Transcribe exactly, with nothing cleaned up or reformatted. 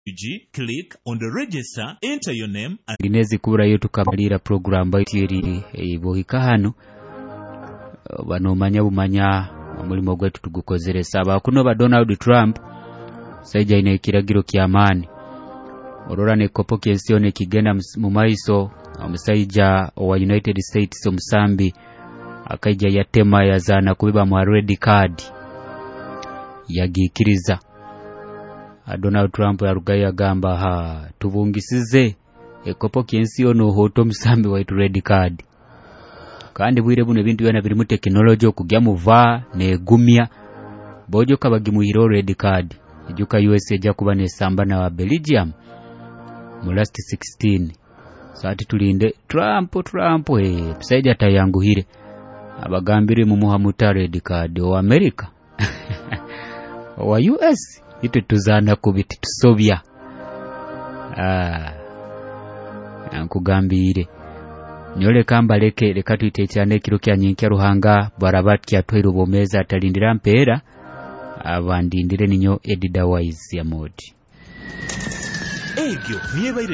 Click on the register, enter your name and Ginezi kubura yo tukamalira program bayitiri ebohika hano banomanya bumanya omulimo gwetu tugukozeresa abakuno ba Donald Trump saija ine kiragiro kyamani orora ne kopo kyensione kigenda mu maiso omusaija wa United States omusambi akaija yatema yazana kubiba mu red card yagikiriza Donald Trump yarugaya gamba ha tubungisize ekopo kyensi ono hoto musambi wa red card kandi bwire buno bintu byana biri mu technology okugya muva ne gumya bojo kabagi mu hero red card ejuka U S A ja kuba ne samba na Belgium mu last sixteen saati tulinde Trump Trump eh psaija tayanguhire abagambire mu muhamuta red card o America wa U S ite tuzana kubiti tusobya ah ankugambire nyole kamba leke leka tuite cyane kiro kya nyinkya ruhanga barabati atwero bomeza atalindira mpera abandindire ninyo Edida Wise ya modi egyo niye